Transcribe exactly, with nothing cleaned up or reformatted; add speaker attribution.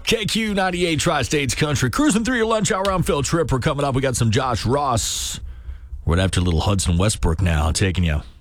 Speaker 1: K Q ninety-eight Tri-States Country. Cruising through your lunch hour. I'm Phil Tripp. We're coming up. We got some Josh Ross. We're after a little Hudson Westbrook now, taking you